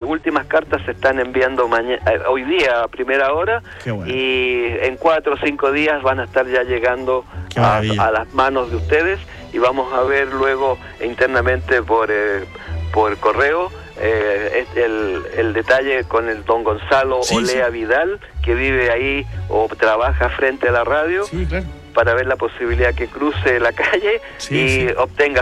últimas cartas se están enviando hoy día a primera hora. Qué bueno. Y en 4 o 5 días van a estar ya llegando a las manos de ustedes, y vamos a ver luego internamente por correo el detalle con el don Gonzalo Olea Vidal, que vive ahí o trabaja frente a la radio, Sí, claro. para ver la posibilidad que cruce la calle y obtenga